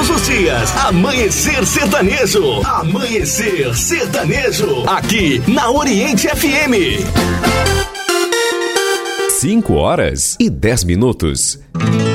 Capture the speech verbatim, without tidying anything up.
todos os dias. Amanhecer Sertanejo. Amanhecer Sertanejo. Aqui na Oriente F M. cinco horas e dez minutos.